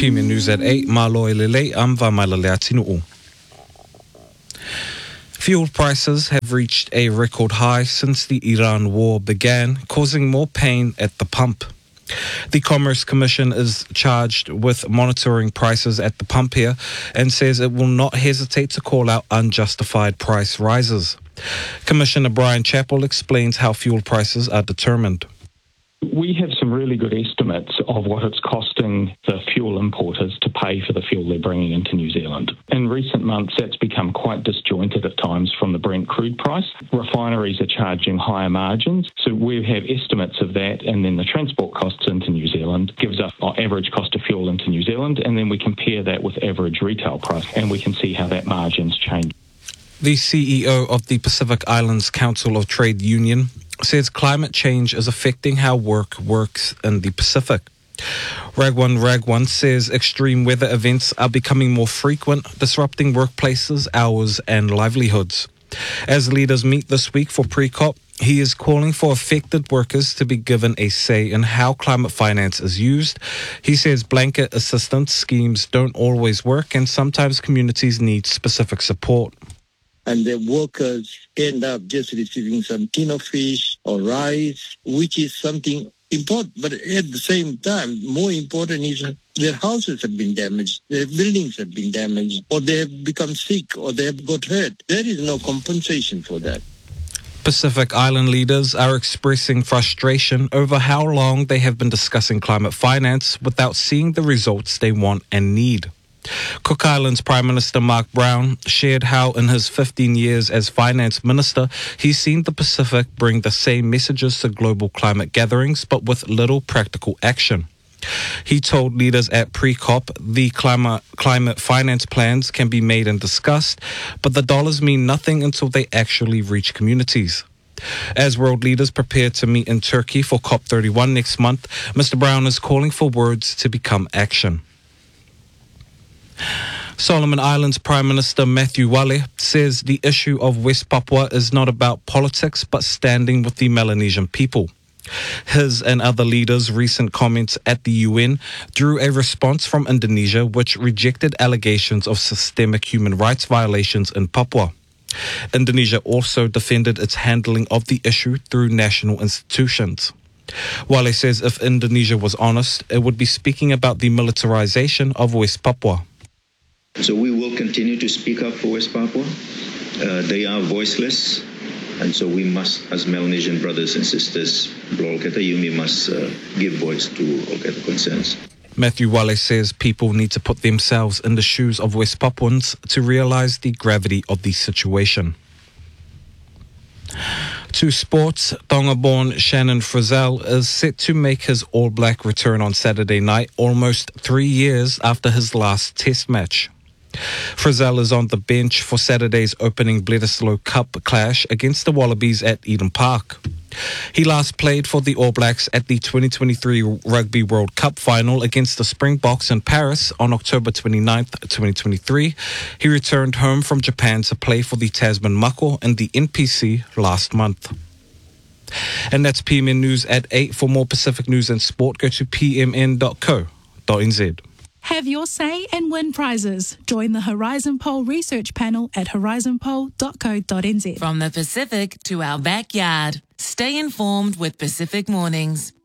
PMN News at 8, Malo Elele, Amva Mailale Atinu'u. Fuel prices have reached a record high since the Iran war began, causing more pain at the pump. The Commerce Commission is charged with monitoring prices at the pump here and says it will not hesitate to call out unjustified price rises. Commissioner Brian Chappell explains how fuel prices are determined. We have some really good estimates of what it's costing the fuel importers to pay for the fuel they're bringing into New Zealand. In recent months, that's become quite disjointed at times from the Brent crude price. Refineries are charging higher margins, so we have estimates of that, and then the transport costs into New Zealand gives us our average cost of fuel into New Zealand, and then we compare that with average retail price, and we can see how that margin's changed. The CEO of the Pacific Islands Council of Trade Union says climate change is affecting how work works in the Pacific. Ragwan says extreme weather events are becoming more frequent, disrupting workplaces, hours and livelihoods. As leaders meet this week for pre-COP, he is calling for affected workers to be given a say in how climate finance is used. He says blanket assistance schemes don't always work and sometimes communities need specific support. And the workers end up just receiving some tin of fish or rice, which is something important. But at the same time, more important is their houses have been damaged, their buildings have been damaged, or they have become sick, or they have got hurt. There is no compensation for that. Pacific Island leaders are expressing frustration over how long they have been discussing climate finance without seeing the results they want and need. Cook Islands Prime Minister Mark Brown shared how in his 15 years as finance minister, he's seen the Pacific bring the same messages to global climate gatherings, but with little practical action. He told leaders at pre-COP the climate finance plans can be made and discussed, but the dollars mean nothing until they actually reach communities. As world leaders prepare to meet in Turkey for COP31 next month, Mr. Brown is calling for words to become action. Solomon Islands Prime Minister Matthew Wale says the issue of West Papua is not about politics but standing with the Melanesian people. His and other leaders' recent comments at the UN drew a response from Indonesia, which rejected allegations of systemic human rights violations in Papua. Indonesia also defended its handling of the issue through national institutions. Wale says if Indonesia was honest, it would be speaking about the militarization of West Papua. So we will continue to speak up for West Papua. They are voiceless, and so we must, as Melanesian brothers and sisters, we must give voice to all concerns. Matthew Wale says people need to put themselves in the shoes of West Papuans to realize the gravity of the situation. To sports, Tonga-born Shannon Frizzell is set to make his All Black return on Saturday night, almost 3 years after his last Test match. Frizzell is on the bench for Saturday's opening Bledisloe Cup clash against the Wallabies at Eden Park. He last played for the All Blacks at the 2023 Rugby World Cup final against the Springboks in Paris on October 29, 2023. He returned home from Japan to play for the Tasman Mako in the NPC last month. And that's PMN News at 8. For more Pacific news and sport, go to pmn.co.nz. Have your say and win prizes. Join the Horizon Poll research panel at horizonpoll.co.nz. From the Pacific to our backyard, stay informed with Pacific Mornings.